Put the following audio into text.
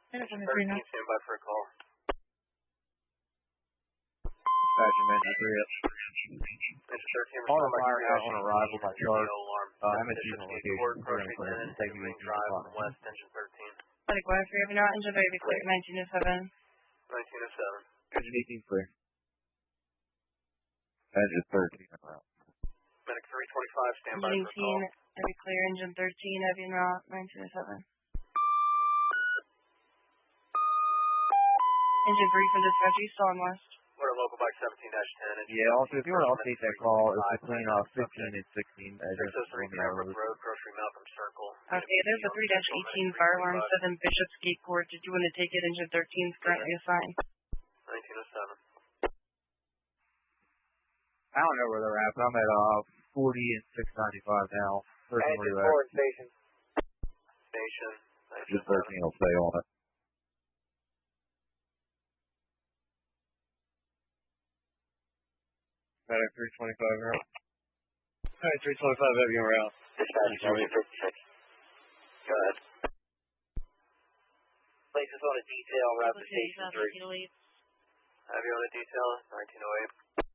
Engine 13, stand by for a call. Dispatch from Engine 3 up. Engine 13, Auto respond by firehouse on 3 arrival by charge. alarm. MSU's on location. Grocery Linen, Taking Main me to Drive, the West, Engine 13. Medic Wire 3, Avenue, Engine 3, be clear, 1907. 1907. Engine 18 clear. Engine 13 en route. Medic 325, stand by Engine for a call. 18, be clear, Engine 13, heavy en route, 1907. Engine 3 from dispatch, east on west. We're at local bike 17-10. Yeah, also, if you want to update that call, it's between 15 and 16. 603 Cranbrook Road, Grocery Malcolm Circle. Okay, there's a 3-18 fire alarm, 7 Bishop's Gate Court. Did you want to take it? Engine 13 is currently assigned. 1907. I don't know where they're at, but I'm at 40 and 695 now. Engine 4 station. Station. Engine 13 will stay on it. Medic 325 route. Alright, 325 heavy en route. Dispatch, Engine 56. Go ahead. Places on a detail route to station 3. Heavy on a detail, 1908.